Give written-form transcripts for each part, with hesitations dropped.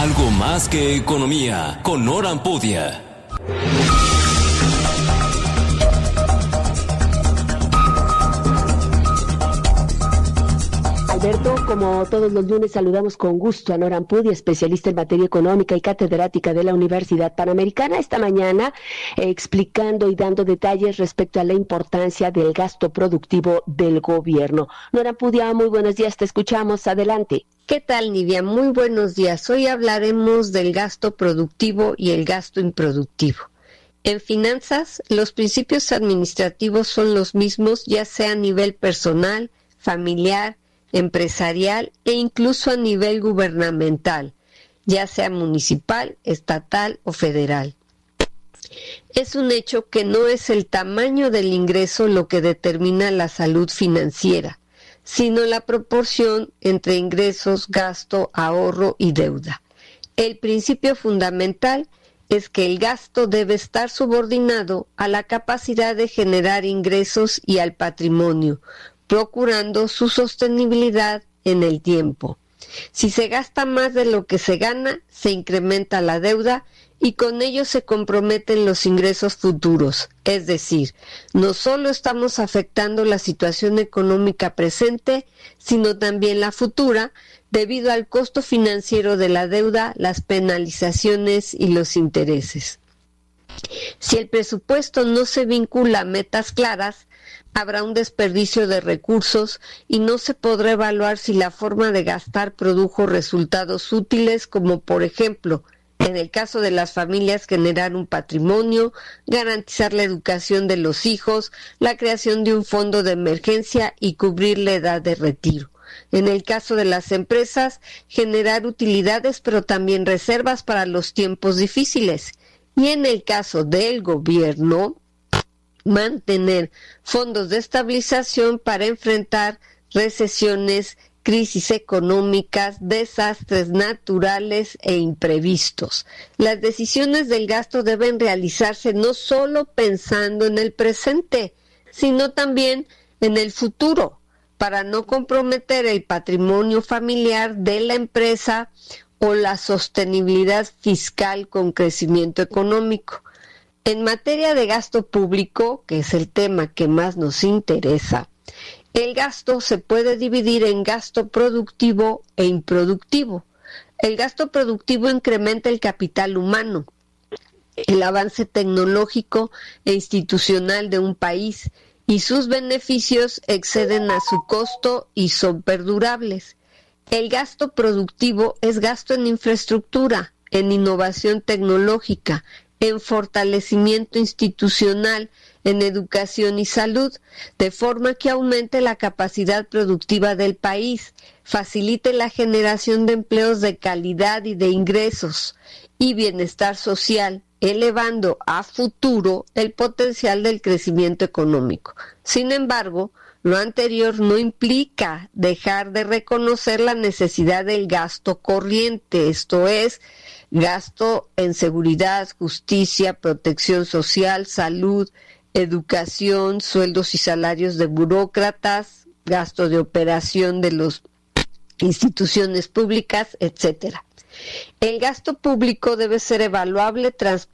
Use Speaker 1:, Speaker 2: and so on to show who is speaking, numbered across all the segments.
Speaker 1: Algo más que economía, con Nora Ampudia.
Speaker 2: Alberto, como todos los lunes, saludamos con gusto a Nora Ampudia, especialista en materia económica y catedrática de la Universidad Panamericana, esta mañana explicando y dando detalles respecto a la importancia del gasto productivo del gobierno. Nora Ampudia, muy buenos días, te escuchamos, adelante.
Speaker 3: ¿Qué tal, Nidia? Muy buenos días. Hoy hablaremos del gasto productivo y el gasto improductivo. En finanzas, los principios administrativos son los mismos, ya sea a nivel personal, familiar, empresarial e incluso a nivel gubernamental, ya sea municipal, estatal o federal. Es un hecho que no es el tamaño del ingreso lo que determina la salud financiera, sino la proporción entre ingresos, gasto, ahorro y deuda. El principio fundamental es que el gasto debe estar subordinado a la capacidad de generar ingresos y al patrimonio, procurando su sostenibilidad en el tiempo. Si se gasta más de lo que se gana, se incrementa la deuda y con ello se comprometen los ingresos futuros. Es decir, no solo estamos afectando la situación económica presente, sino también la futura, debido al costo financiero de la deuda, las penalizaciones y los intereses. Si el presupuesto no se vincula a metas claras, habrá un desperdicio de recursos y no se podrá evaluar si la forma de gastar produjo resultados útiles, como por ejemplo, en el caso de las familias, generar un patrimonio, garantizar la educación de los hijos, la creación de un fondo de emergencia y cubrir la edad de retiro. En el caso de las empresas, generar utilidades pero también reservas para los tiempos difíciles. Y en el caso del gobierno, mantener fondos de estabilización para enfrentar recesiones, crisis económicas, desastres naturales e imprevistos. Las decisiones del gasto deben realizarse no solo pensando en el presente, sino también en el futuro, para no comprometer el patrimonio familiar de la empresa o la sostenibilidad fiscal con crecimiento económico. En materia de gasto público, que es el tema que más nos interesa, el gasto se puede dividir en gasto productivo e improductivo. El gasto productivo incrementa el capital humano, el avance tecnológico e institucional de un país, y sus beneficios exceden a su costo y son perdurables. El gasto productivo es gasto en infraestructura, en innovación tecnológica, en fortalecimiento institucional, en educación y salud, de forma que aumente la capacidad productiva del país, facilite la generación de empleos de calidad y de ingresos y bienestar social, elevando a futuro el potencial del crecimiento económico. Sin embargo, lo anterior no implica dejar de reconocer la necesidad del gasto corriente, esto es, gasto en seguridad, justicia, protección social, salud, educación, sueldos y salarios de burócratas, gasto de operación de las instituciones públicas, etcétera. El gasto público debe ser evaluable,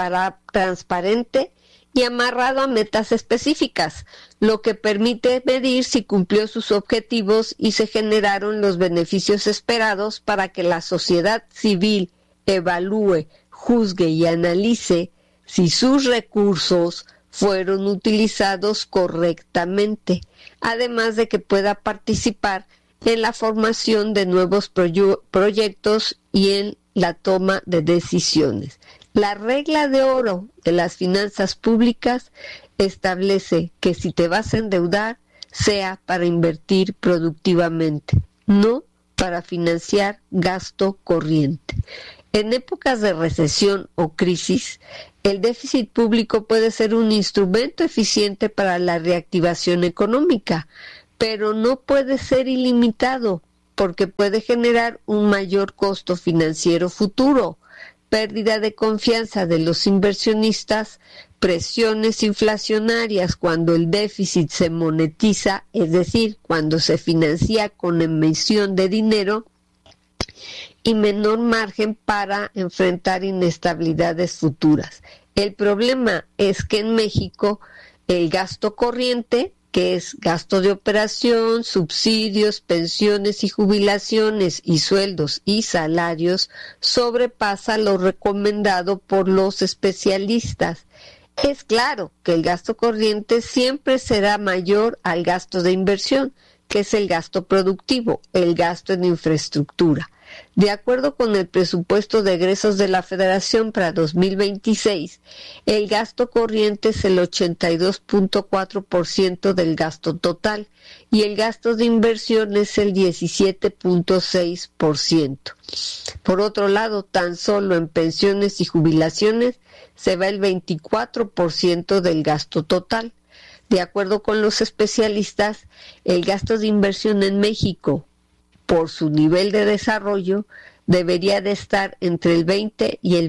Speaker 3: transparente y amarrado a metas específicas, lo que permite medir si cumplió sus objetivos y se generaron los beneficios esperados para que la sociedad civil evalúe, juzgue y analice si sus recursos fueron utilizados correctamente, además de que pueda participar en la formación de nuevos proyectos y en la toma de decisiones. La regla de oro de las finanzas públicas establece que si te vas a endeudar, sea para invertir productivamente, no para financiar gasto corriente. En épocas de recesión o crisis, el déficit público puede ser un instrumento eficiente para la reactivación económica, pero no puede ser ilimitado porque puede generar un mayor costo financiero futuro, pérdida de confianza de los inversionistas, presiones inflacionarias cuando el déficit se monetiza, es decir, cuando se financia con emisión de dinero, y menor margen para enfrentar inestabilidades futuras. El problema es que en México el gasto corriente, que es gasto de operación, subsidios, pensiones y jubilaciones y sueldos y salarios, sobrepasa lo recomendado por los especialistas. Es claro que el gasto corriente siempre será mayor al gasto de inversión, que es el gasto productivo, el gasto en infraestructura. De acuerdo con el presupuesto de egresos de la Federación para 2026, el gasto corriente es el 82.4% del gasto total y el gasto de inversión es el 17.6%. Por otro lado, tan solo en pensiones y jubilaciones se va el 24% del gasto total. De acuerdo con los especialistas, el gasto de inversión en México, por su nivel de desarrollo, debería de estar entre el 20 y el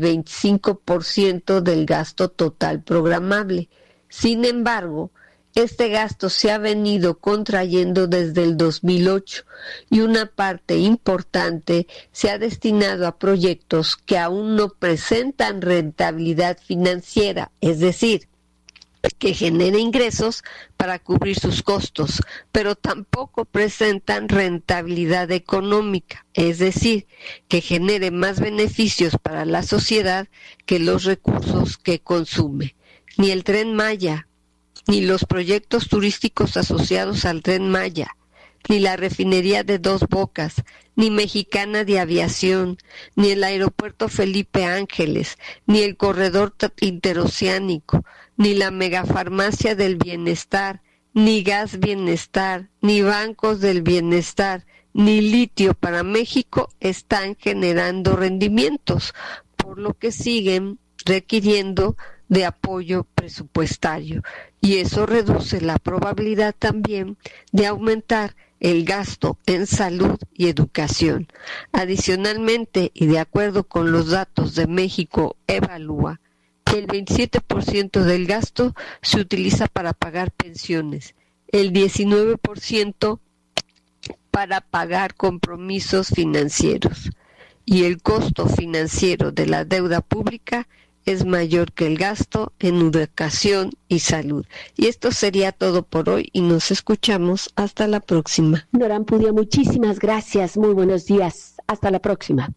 Speaker 3: 25% del gasto total programable. Sin embargo, este gasto se ha venido contrayendo desde el 2008 y una parte importante se ha destinado a proyectos que aún no presentan rentabilidad financiera, es decir, que genere ingresos para cubrir sus costos, pero tampoco presentan rentabilidad económica, es decir, que genere más beneficios para la sociedad que los recursos que consume. Ni el Tren Maya, ni los proyectos turísticos asociados al Tren Maya, ni la refinería de Dos Bocas, ni Mexicana de Aviación, ni el aeropuerto Felipe Ángeles, ni el corredor interoceánico, ni la megafarmacia del bienestar, ni gas bienestar, ni bancos del bienestar, ni litio para México están generando rendimientos, por lo que siguen requiriendo de apoyo presupuestario, y eso reduce la probabilidad también de aumentar el gasto en salud y educación. Adicionalmente, y de acuerdo con los datos de México Evalúa, el 27% del gasto se utiliza para pagar pensiones, el 19% para pagar compromisos financieros, y el costo financiero de la deuda pública es mayor que el gasto en educación y salud. Y esto sería todo por hoy y nos escuchamos hasta la próxima.
Speaker 2: Nora Ampudia, muchísimas gracias. Muy buenos días. Hasta la próxima.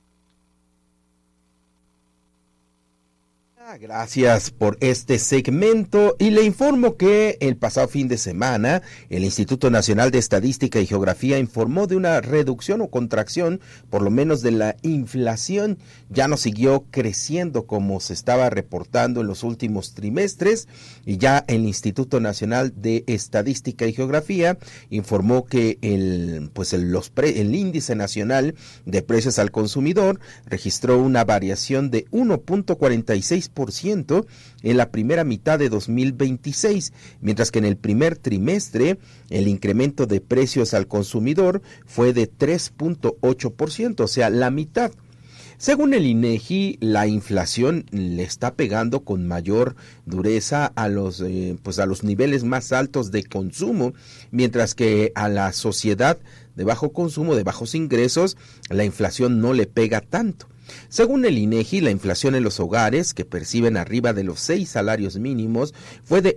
Speaker 4: Gracias por este segmento y le informo que el pasado fin de semana el Instituto Nacional de Estadística y Geografía informó de una reducción o contracción, por lo menos de la inflación. Ya no siguió creciendo como se estaba reportando en los últimos trimestres, y ya el Instituto Nacional de Estadística y Geografía informó que el índice nacional de precios al consumidor registró una variación de 1.46% en la primera mitad de 2026, mientras que en el primer trimestre el incremento de precios al consumidor fue de 3.8%, o sea, la mitad. Según el INEGI, la inflación le está pegando con mayor dureza a los niveles más altos de consumo, mientras que a la sociedad de bajo consumo, de bajos ingresos, la inflación no le pega tanto. Según el INEGI, la inflación en los hogares que perciben arriba de los 6 salarios mínimos fue de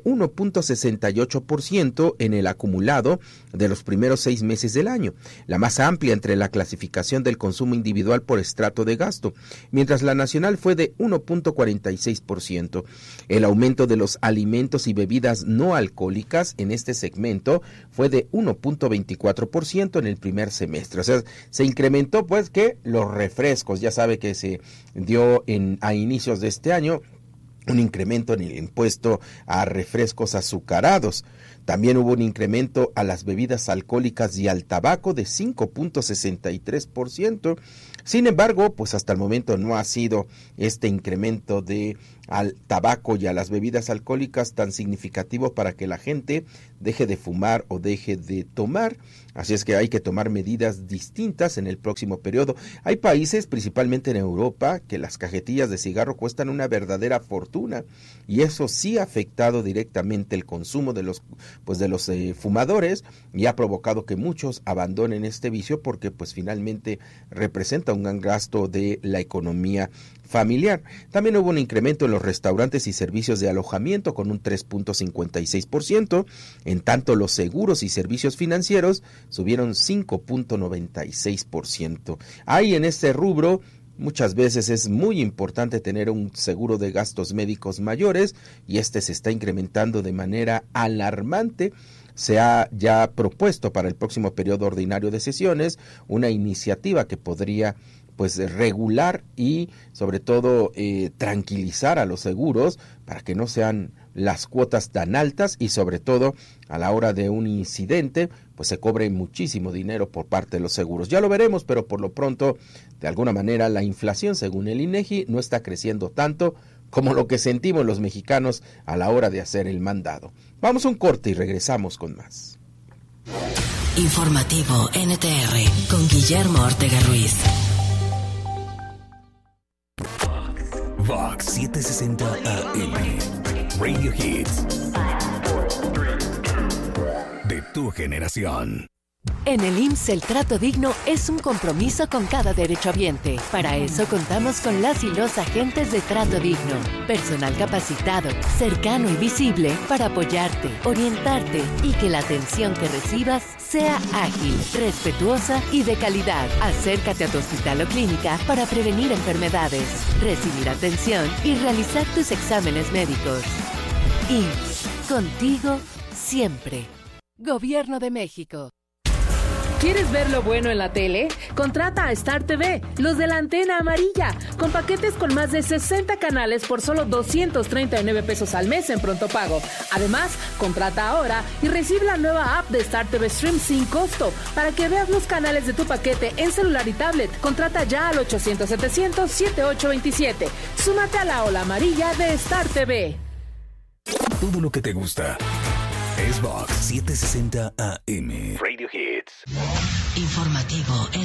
Speaker 4: 1.68% en el acumulado de los primeros 6 meses del año, la más amplia entre la clasificación del consumo individual por estrato de gasto, mientras la nacional fue de 1.46%. El aumento de los alimentos y bebidas no alcohólicas en este segmento fue de 1.24% en el primer semestre. O sea, se incrementó que los refrescos, ya sabe que se dio a inicios de este año un incremento en el impuesto a refrescos azucarados. También hubo un incremento a las bebidas alcohólicas y al tabaco de 5.63%. Sin embargo, hasta el momento no ha sido este incremento de al tabaco y a las bebidas alcohólicas tan significativo para que la gente deje de fumar o deje de tomar. Así es que hay que tomar medidas distintas en el próximo periodo. Hay países, principalmente en Europa, que las cajetillas de cigarro cuestan una verdadera fortuna, y eso sí ha afectado directamente el consumo de los fumadores, y ha provocado que muchos abandonen este vicio porque pues finalmente representa un gran gasto de la economía familiar. También hubo un incremento en los restaurantes y servicios de alojamiento con un 3.56%, en tanto los seguros y servicios financieros subieron 5.96%. Hay en este rubro, muchas veces es muy importante tener un seguro de gastos médicos mayores, y este se está incrementando de manera alarmante. Se ha ya propuesto para el próximo periodo ordinario de sesiones una iniciativa que podría pues regular y sobre todo tranquilizar a los seguros para que no sean las cuotas tan altas, y sobre todo a la hora de un incidente pues se cobre muchísimo dinero por parte de los seguros. Ya lo veremos, pero por lo pronto de alguna manera la inflación, según el INEGI, no está creciendo tanto como lo que sentimos los mexicanos a la hora de hacer el mandado. Vamos a un corte y regresamos con más.
Speaker 5: Informativo NTR con Guillermo Ortega Ruiz.
Speaker 1: Vox 760 AM. Radio Hits. De tu generación.
Speaker 6: En el IMSS el trato digno es un compromiso con cada derechohabiente. Para eso contamos con las y los agentes de trato digno. Personal capacitado, cercano y visible para apoyarte, orientarte y que la atención que recibas sea ágil, respetuosa y de calidad. Acércate a tu hospital o clínica para prevenir enfermedades, recibir atención y realizar tus exámenes médicos. IMSS, contigo siempre. Gobierno de México.
Speaker 7: ¿Quieres ver lo bueno en la tele? Contrata a Star TV, los de la antena amarilla, con paquetes con más de 60 canales por solo 239 pesos al mes en pronto pago. Además, contrata ahora y recibe la nueva app de Star TV Stream sin costo para que veas los canales de tu paquete en celular y tablet. Contrata ya al 800-700-7827. Súmate a la ola amarilla de Star TV.
Speaker 1: Todo lo que te gusta es Vox 760 AM. Radio Hits.
Speaker 5: Informativo